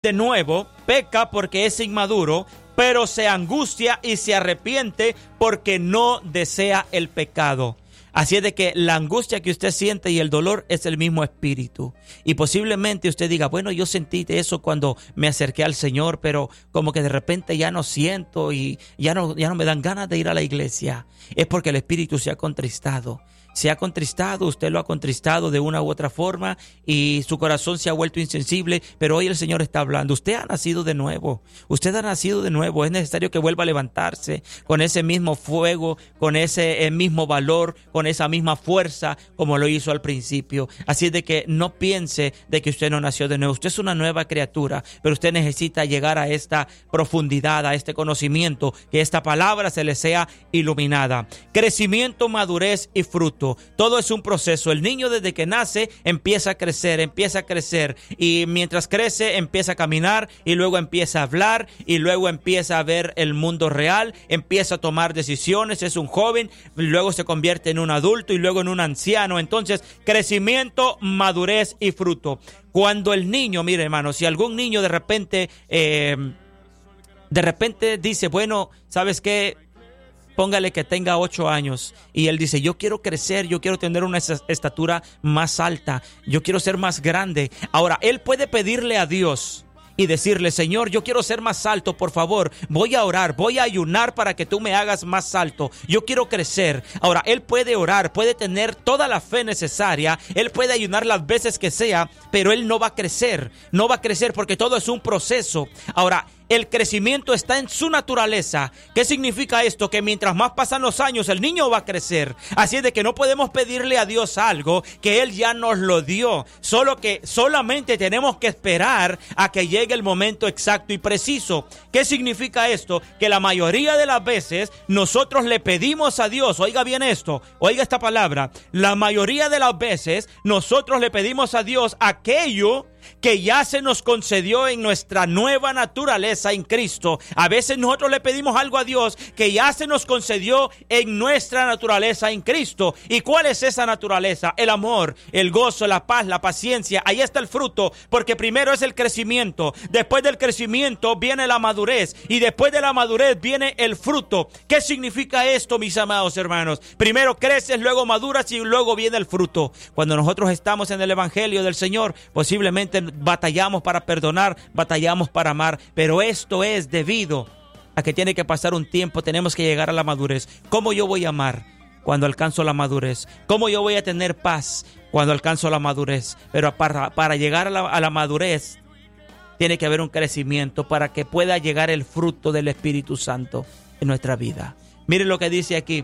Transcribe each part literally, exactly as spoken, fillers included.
de nuevo, peca porque es inmaduro, pero se angustia y se arrepiente porque no desea el pecado. Así es de que la angustia que usted siente y el dolor es el mismo espíritu. Y posiblemente usted diga, bueno, yo sentí eso cuando me acerqué al Señor, pero como que de repente ya no siento y ya no, ya no me dan ganas de ir a la iglesia. Es porque el espíritu se ha contristado. Se ha contristado, usted lo ha contristado de una u otra forma y su corazón se ha vuelto insensible, pero hoy el Señor está hablando. Usted ha nacido de nuevo, usted ha nacido de nuevo. Es necesario que vuelva a levantarse con ese mismo fuego, con ese mismo valor, con esa misma fuerza como lo hizo al principio. Así es de que no piense de que usted no nació de nuevo. Usted es una nueva criatura, pero usted necesita llegar a esta profundidad, a este conocimiento, que esta palabra se le sea iluminada. Crecimiento, madurez y fruto. Todo es un proceso. El niño desde que nace empieza a crecer, empieza a crecer y mientras crece empieza a caminar y luego empieza a hablar y luego empieza a ver el mundo real, empieza a tomar decisiones, es un joven, luego se convierte en un adulto y luego en un anciano. Entonces, crecimiento, madurez y fruto. Cuando el niño, mire hermano, si algún niño de repente, eh, de repente dice, bueno, ¿sabes qué? Póngale que tenga ocho años y él dice, yo quiero crecer, yo quiero tener una estatura más alta, yo quiero ser más grande. Ahora, él puede pedirle a Dios y decirle, Señor, yo quiero ser más alto, por favor, voy a orar, voy a ayunar para que tú me hagas más alto, yo quiero crecer. Ahora, él puede orar, puede tener toda la fe necesaria, él puede ayunar las veces que sea, pero él no va a crecer, no va a crecer porque todo es un proceso. Ahora, el crecimiento está en su naturaleza. ¿Qué significa esto? Que mientras más pasan los años, el niño va a crecer. Así es de que no podemos pedirle a Dios algo que Él ya nos lo dio. Solo que solamente tenemos que esperar a que llegue el momento exacto y preciso. ¿Qué significa esto? Que la mayoría de las veces nosotros le pedimos a Dios, oiga bien esto, oiga esta palabra, la mayoría de las veces nosotros le pedimos a Dios aquello que ya se nos concedió en nuestra nueva naturaleza en Cristo. A veces nosotros le pedimos algo a Dios que ya se nos concedió en nuestra naturaleza en Cristo. ¿Y cuál es esa naturaleza? El amor, el gozo, la paz, la paciencia. Ahí está el fruto, porque primero es el crecimiento. Después del crecimiento viene la madurez y después de la madurez viene el fruto. ¿Qué significa esto, mis amados hermanos? Primero creces, luego maduras y luego viene el fruto. Cuando nosotros estamos en el Evangelio del Señor, posiblemente batallamos para perdonar, batallamos para amar, pero esto es debido a que tiene que pasar un tiempo, tenemos que llegar a la madurez. ¿Cómo yo voy a amar cuando alcanzo la madurez? ¿Cómo yo voy a tener paz cuando alcanzo la madurez? Pero para, para llegar a la, a la madurez tiene que haber un crecimiento para que pueda llegar el fruto del Espíritu Santo en nuestra vida. Miren lo que dice aquí.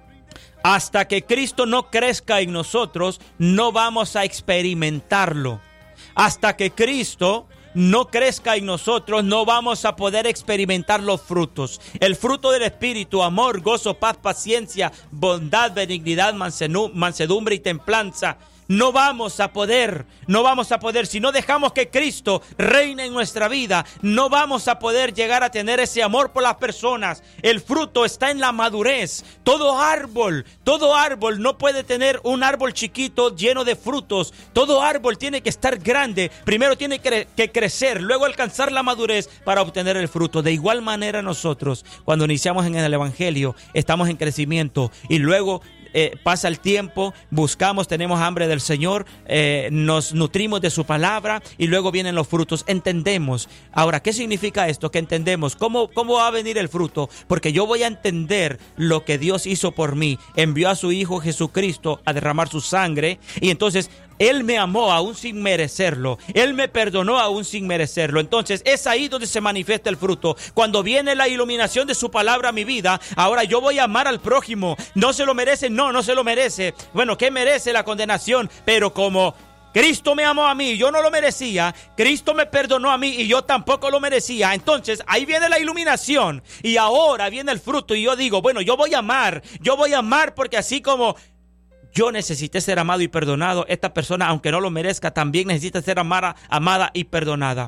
Hasta que Cristo no crezca en nosotros, no vamos a experimentarlo. Hasta que Cristo no crezca en nosotros, no vamos a poder experimentar los frutos. El fruto del Espíritu: amor, gozo, paz, paciencia, bondad, benignidad, mansedumbre y templanza. No vamos a poder, no vamos a poder, si no dejamos que Cristo reine en nuestra vida, no vamos a poder llegar a tener ese amor por las personas. El fruto está en la madurez. Todo árbol, todo árbol no puede tener un árbol chiquito lleno de frutos. Todo árbol tiene que estar grande. Primero tiene que, que crecer, luego alcanzar la madurez para obtener el fruto. De igual manera nosotros, cuando iniciamos en el Evangelio, estamos en crecimiento y luego Eh, pasa el tiempo, buscamos, tenemos hambre del Señor, eh, nos nutrimos de su palabra y luego vienen los frutos. Entendemos. Ahora, ¿qué significa esto? Que entendemos. ¿Cómo, cómo va a venir el fruto? Porque yo voy a entender lo que Dios hizo por mí. Envió a su Hijo Jesucristo a derramar su sangre y entonces Él me amó aún sin merecerlo. Él me perdonó aún sin merecerlo. Entonces es ahí donde se manifiesta el fruto. Cuando viene la iluminación de su palabra a mi vida, ahora yo voy a amar al prójimo. No se lo merece, no, no se lo merece. Bueno, ¿qué merece? La condenación. Pero como Cristo me amó a mí, yo no lo merecía. Cristo me perdonó a mí y yo tampoco lo merecía. Entonces ahí viene la iluminación y ahora viene el fruto y yo digo, bueno, yo voy a amar. Yo voy a amar porque así como yo necesité ser amado y perdonado, esta persona, aunque no lo merezca, también necesita ser amada, amada y perdonada.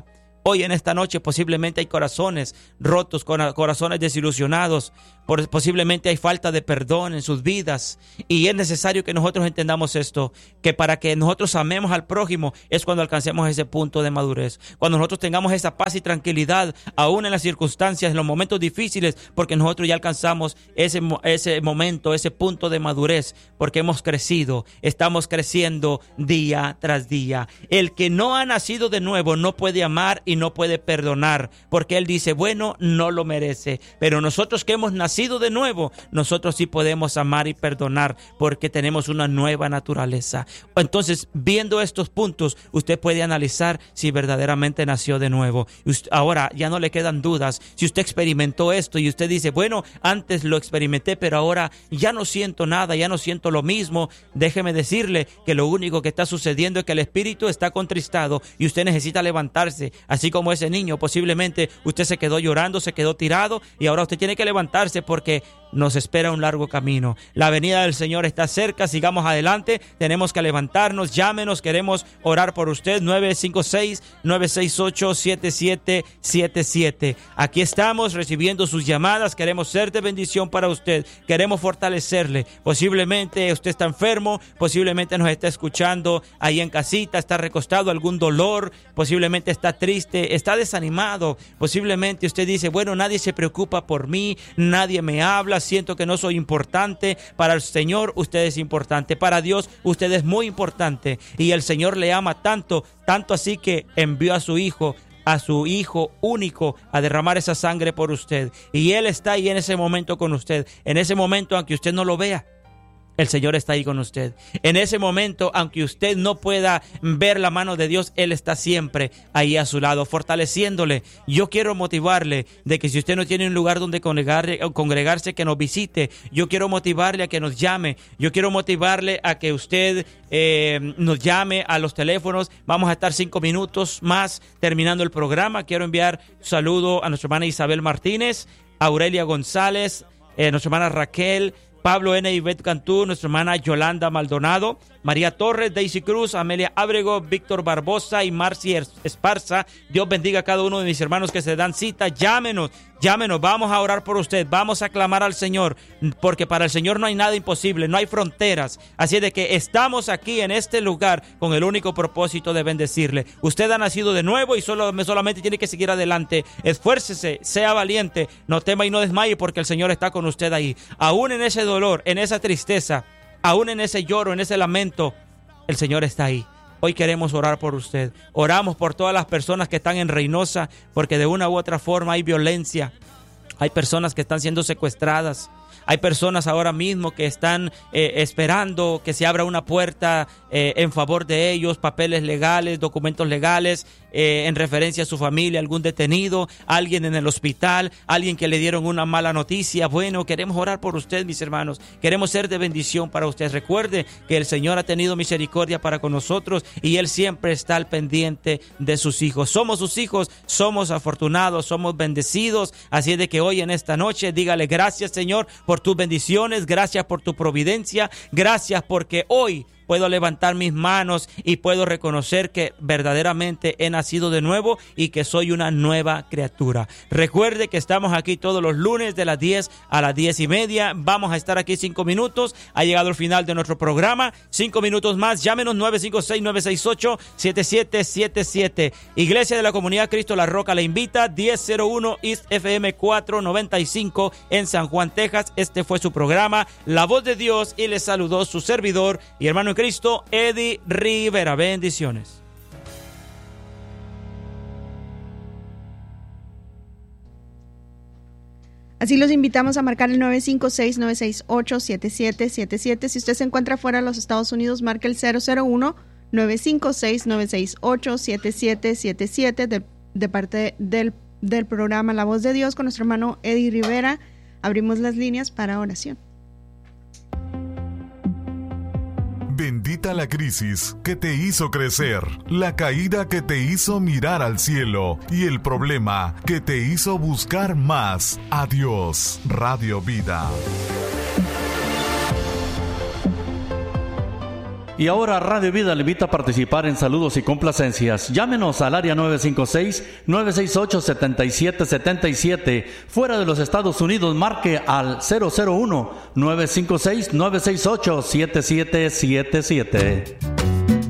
Hoy en esta noche posiblemente hay corazones rotos, corazones desilusionados, posiblemente hay falta de perdón en sus vidas, y es necesario que nosotros entendamos esto, que para que nosotros amemos al prójimo es cuando alcancemos ese punto de madurez, cuando nosotros tengamos esa paz y tranquilidad aún en las circunstancias, en los momentos difíciles, porque nosotros ya alcanzamos ese, ese momento, ese punto de madurez, porque hemos crecido, estamos creciendo día tras día. El que no ha nacido de nuevo no puede amar y no puede perdonar, porque él dice, bueno, no lo merece. Pero nosotros que hemos nacido de nuevo, nosotros sí podemos amar y perdonar, porque tenemos una nueva naturaleza. Entonces, viendo estos puntos, usted puede analizar si verdaderamente nació de nuevo. Ahora ya no le quedan dudas. Si usted experimentó esto y usted dice, bueno, antes lo experimenté, pero ahora ya no siento nada, ya no siento lo mismo, déjeme decirle que lo único que está sucediendo es que el espíritu está contristado y usted necesita levantarse. Así como ese niño, posiblemente usted se quedó llorando, se quedó tirado, y ahora usted tiene que levantarse porque nos espera un largo camino. La venida del Señor está cerca, sigamos adelante, tenemos que levantarnos, llámenos, queremos orar por usted, nueve cinco seis, nueve seis ocho, siete siete siete siete. Aquí estamos recibiendo sus llamadas, queremos ser de bendición para usted, queremos fortalecerle. Posiblemente usted está enfermo, posiblemente nos está escuchando ahí en casita, está recostado, algún dolor, posiblemente está triste, está desanimado, posiblemente usted dice, bueno, nadie se preocupa por mí, nadie me habla, siento que no soy importante. Para el Señor usted es importante, para Dios usted es muy importante, y el Señor le ama tanto, tanto así que envió a su Hijo, a su Hijo único, a derramar esa sangre por usted, y Él está ahí en ese momento con usted, en ese momento aunque usted no lo vea. El Señor está ahí con usted. En ese momento, aunque usted no pueda ver la mano de Dios, Él está siempre ahí a su lado, fortaleciéndole. Yo quiero motivarle de que si usted no tiene un lugar donde congregar, congregarse, que nos visite. Yo quiero motivarle a que nos llame. Yo quiero motivarle a que usted eh, nos llame a los teléfonos. Vamos a estar cinco minutos más terminando el programa. Quiero enviar un saludo a nuestra hermana Isabel Martínez, Aurelia González, eh, nuestra hermana Raquel, Pablo N. Ivette Cantú, nuestra hermana Yolanda Maldonado, María Torres, Daisy Cruz, Amelia Ábrego, Víctor Barbosa y Marci Esparza. Dios bendiga a cada uno de mis hermanos que se dan cita. Llámenos, llámenos, vamos a orar por usted, vamos a clamar al Señor, porque para el Señor no hay nada imposible, no hay fronteras. Así de que estamos aquí en este lugar con el único propósito de bendecirle. Usted ha nacido de nuevo y solo, solamente tiene que seguir adelante. Esfuércese, sea valiente, no tema y no desmaye, porque el Señor está con usted ahí. Aún en ese dolor, en esa tristeza, aún en ese lloro, en ese lamento, el Señor está ahí. Hoy queremos orar por usted. Oramos por todas las personas que están en Reynosa, porque de una u otra forma hay violencia. Hay personas que están siendo secuestradas. Hay personas ahora mismo que están eh, esperando que se abra una puerta eh, en favor de ellos, papeles legales, documentos legales, eh, en referencia a su familia, algún detenido, alguien en el hospital, alguien que le dieron una mala noticia. Bueno, queremos orar por usted, mis hermanos. Queremos ser de bendición para usted. Recuerde que el Señor ha tenido misericordia para con nosotros y Él siempre está al pendiente de sus hijos. Somos sus hijos, somos afortunados, somos bendecidos. Así es de que hoy en esta noche dígale gracias, Señor, por tus bendiciones, gracias por tu providencia, gracias porque hoy puedo levantar mis manos y puedo reconocer que verdaderamente he nacido de nuevo y que soy una nueva criatura. Recuerde que estamos aquí todos los lunes de las diez a las diez y media. Vamos a estar aquí cinco minutos. Ha llegado el final de nuestro programa. Cinco minutos más. Llámenos nueve cinco seis, nueve seis ocho, siete siete siete siete. Iglesia de la Comunidad Cristo La Roca la invita. diez cero uno East F M cuatrocientos noventa y cinco en San Juan, Texas. Este fue su programa, La Voz de Dios, y les saludó su servidor y hermano Cristo, Eddie Rivera. Bendiciones. Así los invitamos a marcar el nueve cinco seis, nueve seis ocho, siete siete siete siete. Si usted se encuentra fuera de los Estados Unidos, marque el cero cero uno, nueve cinco seis, nueve seis ocho, siete siete siete siete de, de parte del, del programa La Voz de Dios con nuestro hermano Eddie Rivera. Abrimos las líneas para oración. Bendita la crisis que te hizo crecer, la caída que te hizo mirar al cielo y el problema que te hizo buscar más a Dios. Radio Vida. Y ahora Radio Vida le invita a participar en saludos y complacencias. Llámenos al área nueve cinco seis, nueve seis ocho, siete siete siete siete. Fuera de los Estados Unidos, marque al cero cero uno, nueve cinco seis, nueve seis ocho, siete siete siete siete.